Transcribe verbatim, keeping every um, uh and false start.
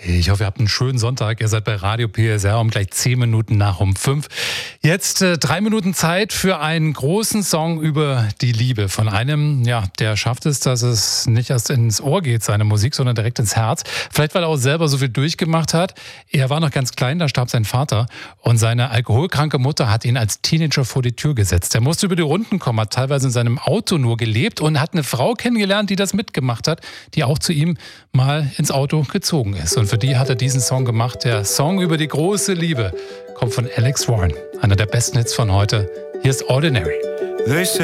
Ich hoffe, ihr habt einen schönen Sonntag. Ihr seid bei Radio P S R um gleich zehn Minuten nach um fünf. Jetzt äh, drei Minuten Zeit für einen großen Song über die Liebe. Von einem, ja, der schafft es, dass es nicht erst ins Ohr geht, seine Musik, sondern direkt ins Herz. Vielleicht, weil er auch selber so viel durchgemacht hat. Er war noch ganz klein, da starb sein Vater. Und seine alkoholkranke Mutter hat ihn als Teenager vor die Tür gesetzt. Er musste über die Runden kommen, hat teilweise in seinem Auto nur gelebt und hat eine Frau kennengelernt, die das mitgemacht hat, die auch zu ihm mal ins Auto gezogen ist. Und für die hat er diesen Song gemacht. Der Song über die große Liebe kommt von Alex Warren. Einer der besten Hits von heute. Hier ist Ordinary.